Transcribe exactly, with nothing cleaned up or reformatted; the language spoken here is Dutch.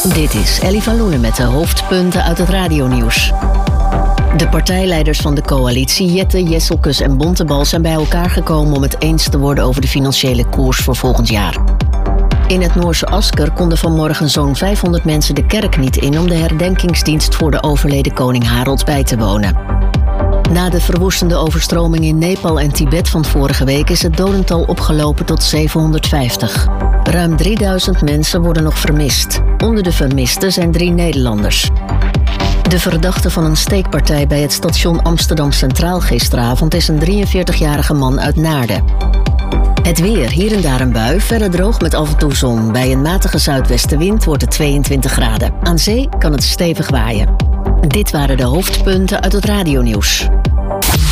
Dit is Ellie van Loenen met de hoofdpunten uit het radionieuws. De partijleiders van de coalitie, Jette, Jesselkus en Bontebal, zijn bij elkaar gekomen om het eens te worden over de financiële koers voor volgend jaar. In het Noorse Asker konden vanmorgen zo'n vijfhonderd mensen de kerk niet in om de herdenkingsdienst voor de overleden koning Harold bij te wonen. Na de verwoestende overstroming in Nepal en Tibet van vorige week is het dodental opgelopen tot zevenhonderdvijftig. Ruim drieduizend mensen worden nog vermist. Onder de vermisten zijn drie Nederlanders. De verdachte van een steekpartij bij het station Amsterdam Centraal gisteravond is een drieënveertigjarige man uit Naarden. Het weer, hier en daar een bui, verder droog met af en toe zon. Bij een matige zuidwestenwind wordt het tweeëntwintig graden. Aan zee kan het stevig waaien. Dit waren de hoofdpunten uit het radionieuws.